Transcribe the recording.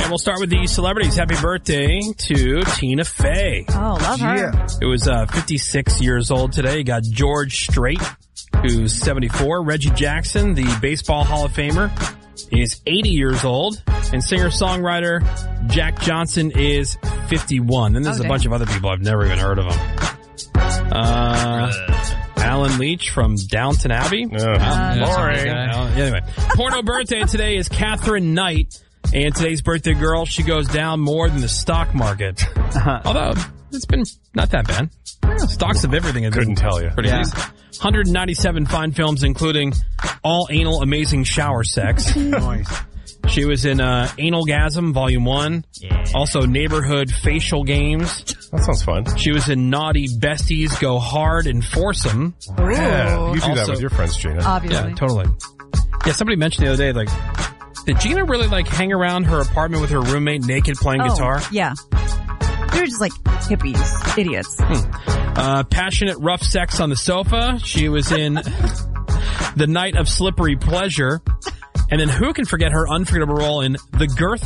And we'll start with the celebrities. Happy birthday to Tina Fey. Oh, love her. Yeah. It was 56 years old today. You got George Strait, who's 74. Reggie Jackson, the Baseball Hall of Famer, is 80 years old. And singer-songwriter Jack Johnson is 51. Then there's a bunch of other people. I've never even heard of them. Alan Leach from Downton Abbey. Boring. Anyway, porno birthday today is Catherine Knight. And today's birthday girl, she goes down more than the stock market. Although, it's been not that bad. Stocks of everything have Couldn't been tell you. pretty decent. 197 fine films, including All Anal Amazing Shower Sex. Nice. She was in Analgasm, Volume 1. Also, Neighborhood Facial Games. That sounds fun. She was in Naughty Besties Go Hard and Foursome. Yeah, you do that Also- with your friends, Gina. Obviously. Yeah, totally. Yeah, somebody mentioned the other day, like, did Gina really, like, hang around her apartment with her roommate naked playing guitar? Yeah. They're just like hippies. Idiots. Passionate rough sex on the sofa. She was in The Night of Slippery Pleasure. And then who can forget her unforgettable role in The Girth